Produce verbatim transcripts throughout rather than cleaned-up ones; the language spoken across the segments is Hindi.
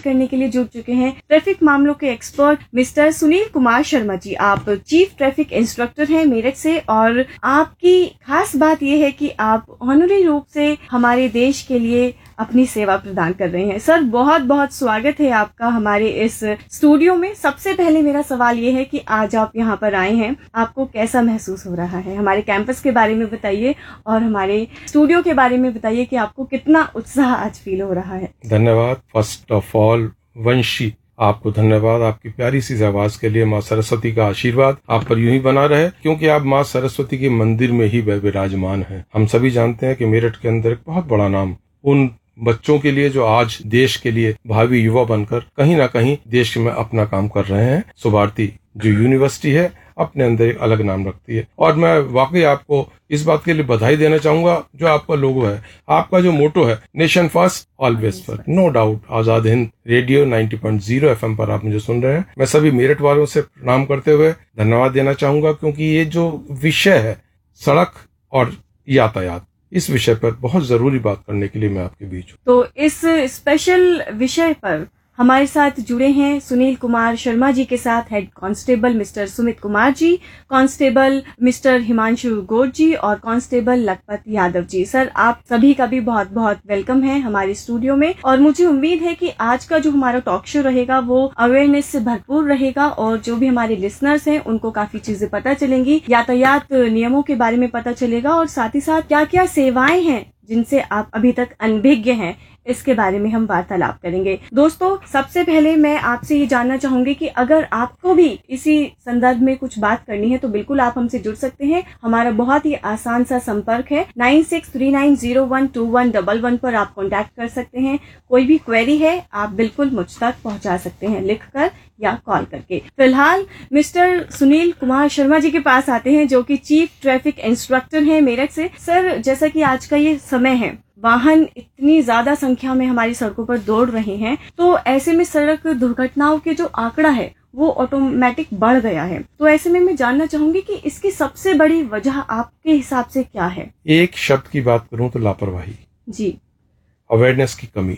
बात करने के लिए जुड़ चुके हैं ट्रैफिक मामलों के एक्सपर्ट मिस्टर सुनील कुमार शर्मा जी। आप चीफ ट्रैफिक इंस्ट्रक्टर हैं मेरठ से, और आपकी खास बात यह है कि आप ऑनरी रूप से हमारे देश के लिए अपनी सेवा प्रदान कर रहे हैं। सर, बहुत बहुत स्वागत है आपका हमारे इस स्टूडियो में। सबसे पहले मेरा सवाल ये है कि आज आप यहाँ पर आए हैं, आपको कैसा महसूस हो रहा है? हमारे कैंपस के बारे में बताइए और हमारे स्टूडियो के बारे में बताइए कि आपको कितना उत्साह आज फील हो रहा है। धन्यवाद। फर्स्ट ऑफ ऑल वंशी, आपको धन्यवाद आपकी प्यारी सी आवाज के लिए। माँ सरस्वती का आशीर्वाद आप पर यूं ही बना रहे, क्योंकि आप माँ सरस्वती के मंदिर में ही विराजमान हैं। हम सभी जानते हैं कि मेरठ के अंदर एक बहुत बड़ा नाम उन बच्चों के लिए जो आज देश के लिए भावी युवा बनकर कहीं ना कहीं देश में अपना काम कर रहे हैं। सुभारती जो यूनिवर्सिटी है अपने अंदर एक अलग नाम रखती है, और मैं वाकई आपको इस बात के लिए बधाई देना चाहूंगा। जो आपका लोगो है, आपका जो मोटो है, nation first always first, no doubt. Azad Hind radio नब्बे पॉइंट शून्य एफएम पर आप मुझे सुन रहे हैं। मैं सभी मेरठ वालों से प्रणाम करते हुए धन्यवाद देना चाहूंगा, क्योंकि ये जो विषय है सड़क और यातायात, इस विषय पर बहुत जरूरी बात करने के लिए मैं आपके बीच हूँ। तो इस स्पेशल विषय पर हमारे साथ जुड़े हैं सुनील कुमार शर्मा जी के साथ head constable mister Sumit Kumar ji, constable mister Himanshu गोड जी और कांस्टेबल लखपत यादव जी। सर, आप सभी का भी बहुत बहुत वेलकम है हमारे स्टूडियो में, और मुझे उम्मीद है कि आज का जो हमारा टॉक शो रहेगा वो अवेयरनेस से भरपूर रहेगा, और जो भी हमारे लिसनर्स हैं उनको काफी चीजें पता चलेंगी, यातायात नियमों के बारे में पता चलेगा, और साथ ही साथ क्या क्या सेवाएं हैं जिनसे आप अभी तक अनभिज्ञ हैं, इसके बारे में हम वार्तालाप करेंगे। दोस्तों, सबसे पहले मैं आपसे ये जानना चाहूंगी कि अगर आपको भी इसी संदर्भ में कुछ बात करनी है तो बिल्कुल आप हमसे जुड़ सकते हैं। हमारा बहुत ही आसान सा संपर्क है, nine six three nine zero one two one double one पर आप कॉन्टैक्ट कर सकते हैं। कोई भी क्वेरी है आप बिल्कुल मुझ तक पहुंचा सकते हैं, लिख कर या कॉल करके। फिलहाल मिस्टर सुनील कुमार शर्मा जी के पास आते हैं, जो कि चीफ ट्रैफिक इंस्ट्रक्टर हैं मेरठ से। सर, जैसा कि आज का ये समय है, वाहन इतनी ज्यादा संख्या में हमारी सड़कों पर दौड़ रहे हैं, तो ऐसे में सड़क दुर्घटनाओं के जो आंकड़ा है वो ऑटोमेटिक बढ़ गया है। तो ऐसे में मैं जानना चाहूंगी कि इसकी सबसे बड़ी वजह आपके हिसाब से क्या है? एक शब्द की बात करूं तो लापरवाही जी, अवेयरनेस की कमी।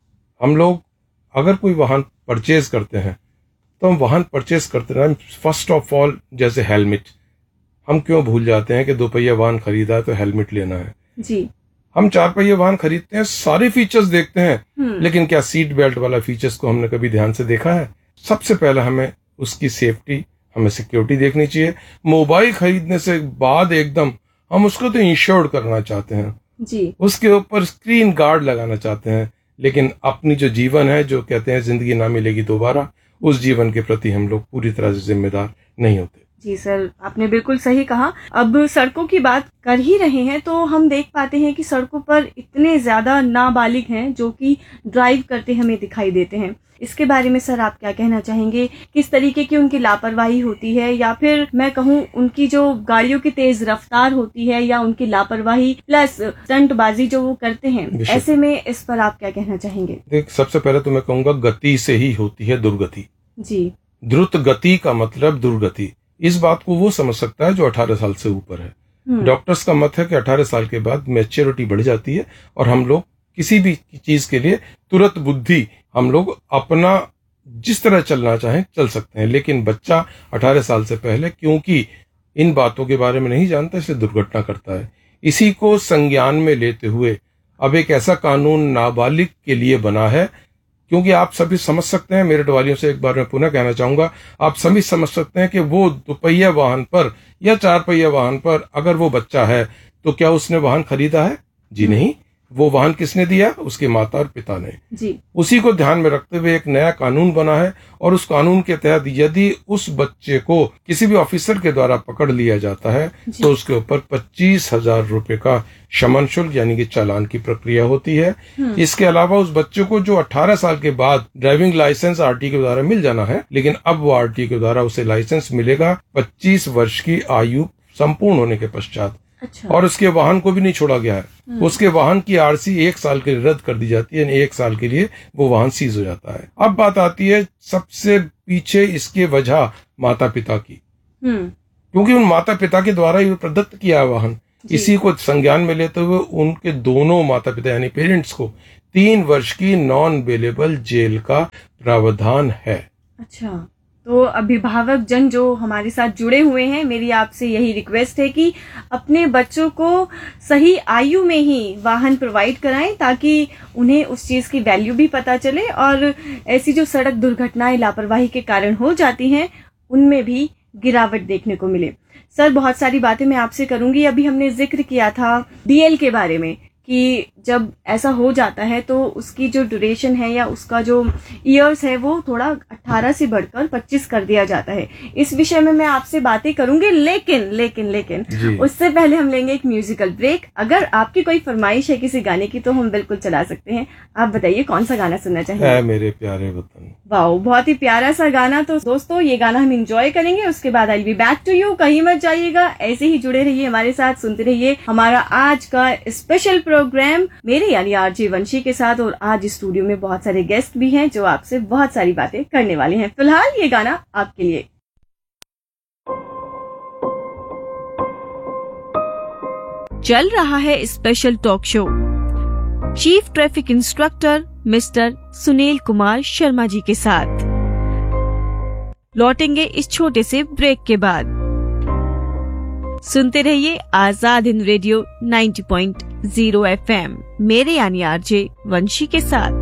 हम लोग अगर कोई वाहन परचेज करते हैं तो हम वाहन परचेज करते हैं, फर्स्ट ऑफ ऑल जैसे हेलमेट, हम क्यों भूल जाते हैं कि दो पहिया वाहन खरीदा है तो हेलमेट लेना है। जी, हम चार पहिया वाहन खरीदते हैं, सारे फीचर्स देखते हैं, लेकिन क्या सीट बेल्ट वाला फीचर्स को हमने कभी ध्यान से देखा है? सबसे पहले हमें उसकी सेफ्टी, हमें सिक्योरिटी देखनी चाहिए। मोबाइल खरीदने से बाद एकदम हम उसको तो इंश्योर्ड करना चाहते हैं जी, उसके ऊपर स्क्रीन गार्ड लगाना चाहते हैं, लेकिन अपनी जो जीवन है, जो कहते हैं जिंदगी ना मिलेगी दोबारा, उस जीवन के प्रति हम लोग पूरी तरह से जिम्मेदार नहीं होते। जी सर, आपने बिल्कुल सही कहा। अब सड़कों की बात कर ही रहे हैं तो हम देख पाते हैं कि सड़कों पर इतने ज्यादा नाबालिग हैं जो कि ड्राइव करते हमें दिखाई देते हैं। इसके बारे में सर आप क्या कहना चाहेंगे? किस तरीके की उनकी लापरवाही होती है, या फिर मैं कहूँ उनकी जो गाड़ियों की तेज रफ्तार होती है, या उनकी लापरवाही प्लस स्टंटबाजी जो वो करते हैं, ऐसे में इस पर आप क्या कहना चाहेंगे? देख, सबसे पहले तो मैं कहूँगा गति से ही होती है दुर्गति। जी, द्रुत गति का मतलब दुर्गति। इस बात को वो समझ सकता है जो अठारह साल से ऊपर है। डॉक्टर्स का मत है कि अठारह साल के बाद मैच्योरिटी बढ़ जाती है और हम लोग किसी भी चीज के लिए तुरंत बुद्धि, हम लोग अपना जिस तरह चलना चाहें चल सकते हैं। लेकिन बच्चा अठारह साल से पहले क्योंकि इन बातों के बारे में नहीं जानता, इसलिए दुर्घटना करता है। इसी को संज्ञान में लेते हुए अब एक ऐसा कानून नाबालिग के लिए बना है, क्योंकि आप सभी समझ सकते हैं, मेरठ वालियों से एक बार मैं पुनः कहना चाहूंगा, आप सभी समझ सकते हैं कि वो दोपहिया वाहन पर या चार पहिया वाहन पर अगर वो बच्चा है तो क्या उसने वाहन खरीदा है? जी नहीं। वो वाहन किसने दिया? उसके माता और पिता ने। जी। उसी को ध्यान में रखते हुए एक नया कानून बना है, और उस कानून के तहत यदि उस बच्चे को किसी भी ऑफिसर के द्वारा पकड़ लिया जाता है तो उसके ऊपर पच्चीस हजार रुपए का शमन शुल्क यानी कि चालान की प्रक्रिया होती है। इसके अलावा उस बच्चे को जो अठारह साल के बाद ड्राइविंग लाइसेंस आरटी के द्वारा मिल जाना है, लेकिन अब वो आरटी के द्वारा उसे लाइसेंस मिलेगा पच्चीस वर्ष की आयु संपूर्ण होने के पश्चात। अच्छा। और उसके वाहन को भी नहीं छोड़ा गया है, उसके वाहन की आरसी एक साल के लिए रद्द कर दी जाती है, यानी एक साल के लिए वो वाहन सीज हो जाता है। अब बात आती है सबसे पीछे इसके वजह माता पिता की, क्योंकि उन माता पिता के द्वारा ही प्रदत्त किया है वाहन। इसी को संज्ञान में लेते हुए उनके दोनों माता पिता यानी पेरेंट्स को तीन वर्ष की नॉन बेलेबल जेल का प्रावधान है। अच्छा, तो अभिभावक जन जो हमारे साथ जुड़े हुए हैं, मेरी आपसे यही रिक्वेस्ट है कि अपने बच्चों को सही आयु में ही वाहन प्रोवाइड कराएं ताकि उन्हें उस चीज की वैल्यू भी पता चले और ऐसी जो सड़क दुर्घटनाएं लापरवाही के कारण हो जाती हैं उनमें भी गिरावट देखने को मिले। सर, बहुत सारी बातें मैं आपसे करूंगी। अभी हमने जिक्र किया था डीएल के बारे में कि जब ऐसा हो जाता है तो उसकी जो ड्यूरेशन है या उसका जो इयर्स है वो थोड़ा अठारह से बढ़कर पच्चीस कर दिया जाता है। इस विषय में मैं आपसे बातें करूंगी, लेकिन लेकिन लेकिन उससे पहले हम लेंगे एक म्यूजिकल ब्रेक। अगर आपकी कोई फरमाइश है किसी गाने की तो हम बिल्कुल चला सकते हैं। आप बताइए कौन सा गाना सुनना चाहिए? मेरे प्यारे वतन। वाओ, बहुत ही प्यारा सा गाना। तो दोस्तों ये गाना हम इंजॉय करेंगे, उसके बाद आई बी बैक टू यू। कहीं मत जाइएगा, ऐसे ही जुड़े रहिए हमारे साथ, सुनते रहिए हमारा आज का स्पेशल प्रोग्राम मेरे यानी आरजे वंशी के साथ। और आज स्टूडियो में बहुत सारे गेस्ट भी हैं जो आपसे बहुत सारी बातें करने वाले हैं। फिलहाल ये गाना आपके लिए। चल रहा है special talk show chief traffic instructor mister Sunil Kumar Sharma ji के साथ। लौटेंगे इस छोटे से ब्रेक के बाद। सुनते रहिए आजाद हिंद रेडियो नब्बे पॉइंट ज़ीरो एफ एम, मेरे यानी आरजे वंशी के साथ।